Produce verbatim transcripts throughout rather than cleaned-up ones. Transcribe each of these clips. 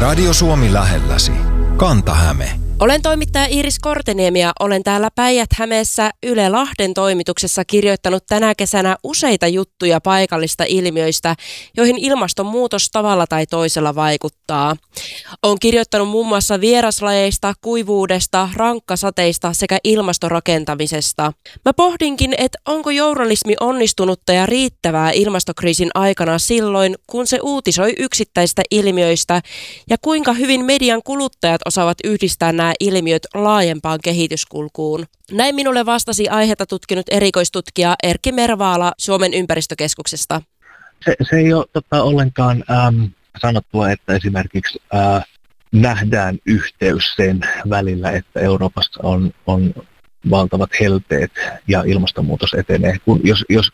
Radio Suomi lähelläsi. Kanta-Häme. Olen toimittaja Iiris Korteniemi ja olen täällä Päijät-Hämeessä Yle Lahden toimituksessa kirjoittanut tänä kesänä useita juttuja paikallista ilmiöistä, joihin ilmastonmuutos tavalla tai toisella vaikuttaa. Olen kirjoittanut muun muassa vieraslajeista, kuivuudesta, rankkasateista sekä ilmastorakentamisesta. Mä pohdinkin, että onko journalismi onnistunutta ja riittävää ilmastokriisin aikana silloin, kun se uutisoi yksittäistä ilmiöistä ja kuinka hyvin median kuluttajat osaavat yhdistää nämä ilmiöt laajempaan kehityskulkuun. Näin minulle vastasi aihetta tutkinut erikoistutkija Erkki Mervaala Suomen ympäristökeskuksesta. Se, se ei ole tota, ollenkaan äm, sanottua, että esimerkiksi äh, nähdään yhteys sen välillä, että Euroopassa on, on valtavat helteet ja ilmastonmuutos etenee. Kun jos, jos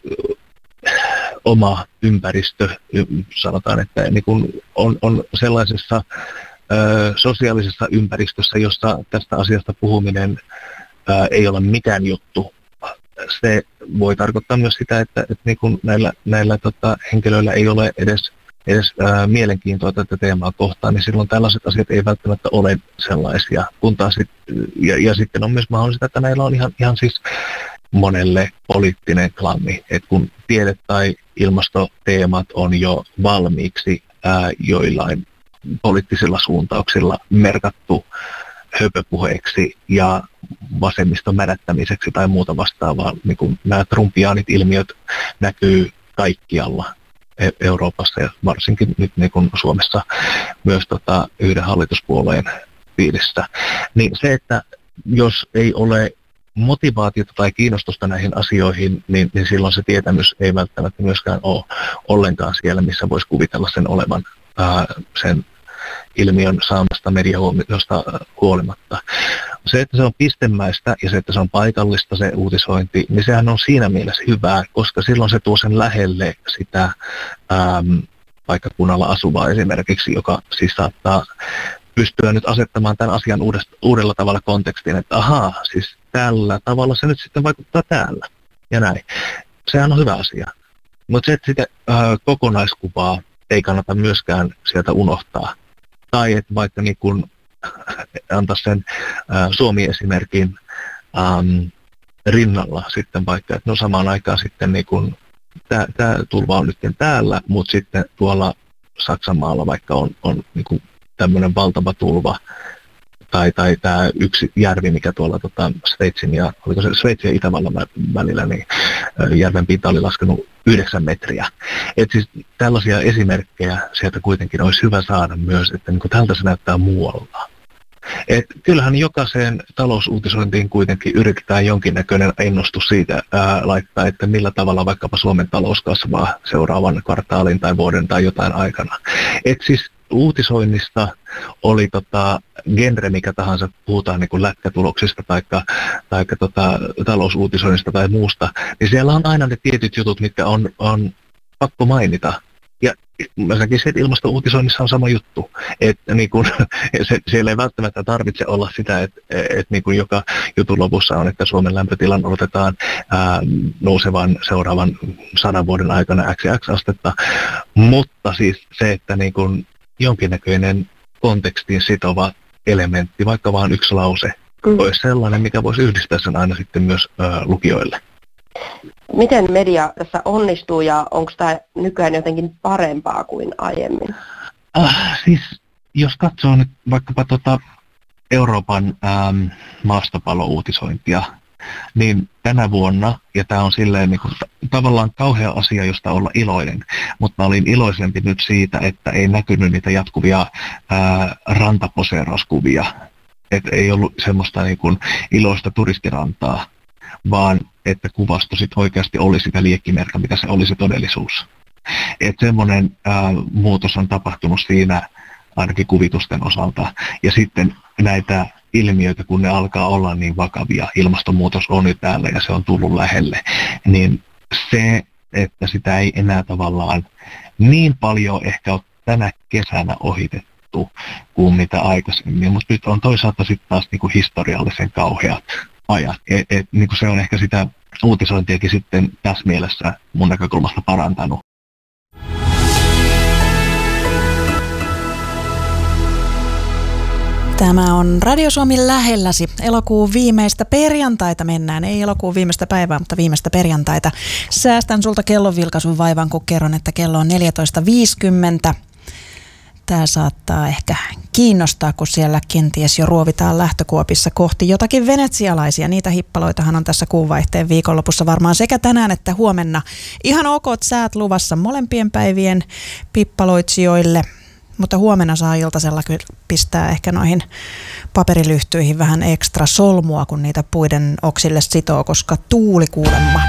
oma ympäristö, sanotaan, että niin kun on, on sellaisessa sosiaalisessa ympäristössä, jossa tästä asiasta puhuminen ää, ei ole mitään juttu. Se voi tarkoittaa myös sitä, että, että niin kuin näillä, näillä tota, henkilöillä ei ole edes, edes ää, mielenkiintoa tätä teemaa kohtaan, niin silloin tällaiset asiat ei välttämättä ole sellaisia. Kun taas sit, ja, ja sitten on myös mahdollista, että näillä on ihan, ihan siis monelle poliittinen klanni. Et kun tiede- tai ilmastoteemat on jo valmiiksi ää, joillain poliittisilla suuntauksilla merkattu höpöpuheeksi ja vasemmiston mädättämiseksi tai muuta vastaavaa. Niin kuin nämä trumpiaanit ilmiöt näkyy kaikkialla Euroopassa ja varsinkin nyt niin kuin Suomessa myös tota yhden hallituspuolueen piirissä. Niin se, että jos ei ole motivaatiota tai kiinnostusta näihin asioihin, niin, niin silloin se tietämys ei välttämättä myöskään ole ollenkaan siellä, missä voisi kuvitella sen olevan sen ilmiön saamasta mediahuomiosta huolimatta. Se, että se on pistemäistä ja se, että se on paikallista se uutisointi, niin sehän on siinä mielessä hyvää, koska silloin se tuo sen lähelle sitä äm, paikkakunnalla asuvaa esimerkiksi, joka siis saattaa pystyä nyt asettamaan tämän asian uudesta, uudella tavalla kontekstiin, että ahaa, siis tällä tavalla se nyt sitten vaikuttaa täällä ja näin. Sehän on hyvä asia. Mutta se, että sitä äh, kokonaiskuvaa ei kannata myöskään sieltä unohtaa. Tai että vaikka niin kun antaa sen ää, Suomi-esimerkin äm, rinnalla sitten vaikka, että no samaan aikaan sitten niin kun tämä tulva on nyt täällä, mutta sitten tuolla Saksanmaalla vaikka on, on niin kun tämmöinen valtava tulva, tai, tai tämä yksi järvi, mikä tuolla tota, Sveitsin ja, oliko se Sveitsin ja Itävallan välillä, niin järven pinta oli laskenut yhdeksän metriä. Et siis tällaisia esimerkkejä sieltä kuitenkin olisi hyvä saada myös, että niin kuin tältä se näyttää muualla. Et kyllähän jokaiseen talousuutisointiin kuitenkin yritetään jonkinnäköinen ennustus siitä ää, laittaa, että millä tavalla vaikkapa Suomen talous kasvaa seuraavan kvartaalin tai vuoden tai jotain aikana. Et siis uutisoinnista oli tota, genre mikä tahansa, puhutaan niin kuin lätkätuloksista tai tota, talousuutisoinnista tai muusta, niin siellä on aina ne tietyt jutut, mitkä on, on pakko mainita. Ja myöskin se, että ilmastouutisoinnissa on sama juttu, että niin kun, se, siellä ei välttämättä tarvitse olla sitä, että, että niin kun joka jutun lopussa on, että Suomen lämpötilan odotetaan ää, nousevan seuraavan sadan vuoden aikana X X astetta, mutta siis se, että niin kun jonkinnäköinen kontekstiin sitova elementti, vaikka vain yksi lause, mm. olisi sellainen, mikä voisi yhdistää sen aina sitten myös ää, lukijoille. Miten media tässä onnistuu ja onko tämä nykyään jotenkin parempaa kuin aiemmin? Äh, siis jos katsoo nyt vaikkapa tuota Euroopan ähm, maastopalo-uutisointia, niin tänä vuonna, ja tämä on silleen niin kuin, tavallaan kauhea asia, josta olla iloinen, mutta mä olin iloisempi nyt siitä, että ei näkynyt niitä jatkuvia ää, rantaposeerauskuvia. Että ei ollut semmoista niin kuin iloista turistirantaa, vaan että kuvasto sit oikeasti oli sitä liekkimerkkiä, mitä se oli se todellisuus. Että semmoinen ää, muutos on tapahtunut siinä ainakin kuvitusten osalta. Ja sitten näitä ilmiöitä, kun ne alkaa olla niin vakavia, ilmastonmuutos on nyt täällä ja se on tullut lähelle, niin se, että sitä ei enää tavallaan niin paljon ehkä ole tänä kesänä ohitettu kuin mitä aikaisemmin, mutta nyt on toisaalta sitten taas niinku historiallisen kauheat ajat. Et, et, niinku se on ehkä sitä uutisointiakin sitten tässä mielessä mun näkökulmasta parantanut. Tämä on Radio Suomi lähelläsi. Elokuun viimeistä perjantaita mennään. Ei elokuun viimeistä päivää, mutta viimeistä perjantaita. Säästän sulta kellonvilkaisun vaivan, kun kerron, että kello on neljätoista viisikymmentä. Tämä saattaa ehkä kiinnostaa, kun siellä kenties jo ruovitaan lähtökuopissa kohti jotakin venetsialaisia. Niitä hippaloitahan on tässä kuunvaihteen viikonlopussa varmaan sekä tänään että huomenna. Ihan ok säät luvassa molempien päivien pippaloitsijoille. Mutta huomenna saa iltasella kyllä pistää ehkä noihin paperilyhtyihin vähän ekstra solmua, kun niitä puiden oksille sitoo, koska tuuli kuulemma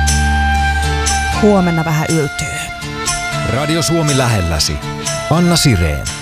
huomenna vähän yltyy. Radio Suomi lähelläsi. Anna Sireen.